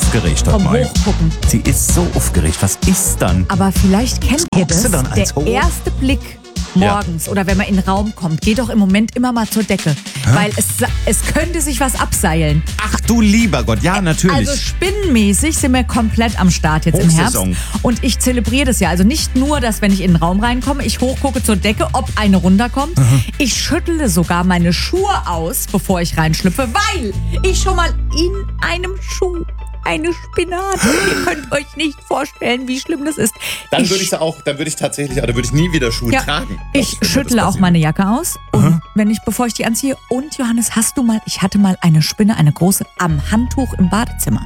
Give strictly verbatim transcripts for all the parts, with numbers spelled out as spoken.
aufgeregt heute Vom Morgen. Hochgucken. Sie ist so aufgeregt. Was ist dann? Aber vielleicht kennt ihr guckst das. du dann als Der hoch? erste Blick morgens oder wenn man in den Raum kommt, geht doch im Moment immer mal zur Decke. Weil es, es könnte sich was abseilen. Ach du lieber Gott, ja natürlich. Also spinnenmäßig sind wir komplett am Start jetzt im Herbst. Hochsaison. Und ich zelebriere das ja. Also nicht nur, dass wenn ich in den Raum reinkomme, ich hochgucke zur Decke, ob eine runterkommt. Mhm. Ich schüttle sogar meine Schuhe aus, bevor ich reinschlüpfe, weil ich schon mal in einem Schuh eine Spinne hatte. Ihr könnt euch nicht vorstellen, wie schlimm das ist. Dann würde ich auch, dann würde ich tatsächlich, da würde ich nie wieder Schuhe Ja, tragen. ich Das- schüttle das auch passiert. meine Jacke aus, und wenn ich, bevor ich die anziehe. Und Johannes, hast du mal, ich hatte mal eine Spinne, eine große, am Handtuch im Badezimmer.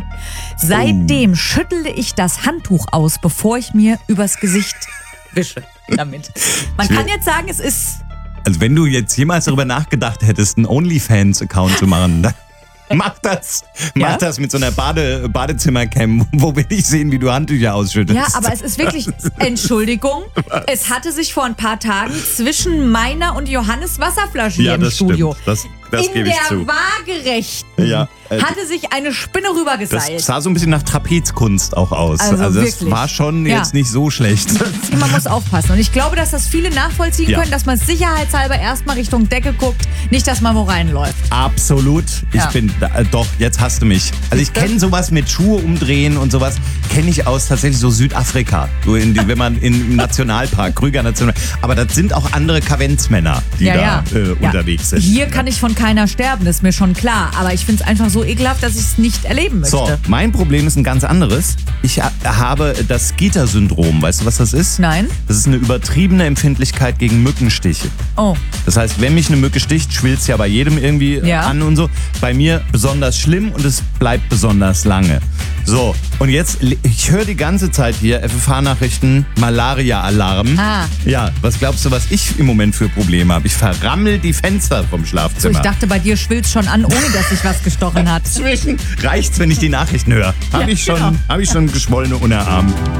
Seitdem schüttle ich das Handtuch aus, bevor ich mir übers Gesicht wische damit. Man Ich will- kann jetzt sagen, es ist... Also wenn du jetzt jemals darüber nachgedacht hättest, einen OnlyFans-Account zu machen, dann mach das. Mach Ja? das mit so einer Bade, Badezimmercam, wo will ich sehen, wie du Handtücher ausschüttest. Ja, aber es ist wirklich, Entschuldigung, es hatte sich vor ein paar Tagen zwischen meiner und Johannes Wasserflasche hier ja, im das Studio. stimmt. Das, das in gebe ich der zu. waagerechten Ja, äh, hatte sich eine Spinne Das rübergeseilt. sah so ein bisschen nach Trapezkunst auch aus. Also das wirklich. war schon Ja. jetzt nicht so schlecht. Man muss aufpassen. Und ich glaube, dass das viele nachvollziehen Ja. können, dass man sicherheitshalber erstmal Richtung Decke guckt, nicht, dass man wo reinläuft. Absolut. Ich Ja. bin, da, äh, doch, jetzt hast du mich. Also ich kenne sowas mit Schuhe umdrehen und sowas, kenne ich aus tatsächlich so Südafrika. So in die, wenn man im Nationalpark, Krüger National. Aber das sind auch andere Kavenzmänner, die Ja, da ja. Äh, Ja. unterwegs sind. Hier kann ich von keiner sterben, das ist mir schon klar. Aber ich finde es einfach so ekelhaft, dass ich es nicht erleben möchte. So, mein Problem ist ein ganz anderes. Ich ha- habe das Skeeter-Syndrom. Weißt du, was das ist? Nein? Das ist eine übertriebene Empfindlichkeit gegen Mückenstiche. Oh, Das heißt, wenn mich eine Mücke sticht, schwillt ja bei jedem irgendwie Ja. an und so. Bei mir besonders schlimm und es bleibt besonders lange. So, und jetzt, ich höre die ganze Zeit hier F F H-Nachrichten, Malaria-Alarm. Ah. Ja, was glaubst du, was ich im Moment für Probleme habe? Ich verrammel die Fenster vom so, Schlafzimmer. ich dachte, bei dir schwillt schon an, ohne dass sich was gestochen hat. Zwischen reicht's, wenn ich die Nachrichten höre. Habe Ja, ich, schon- genau. hab ich schon geschwollene Unterarme.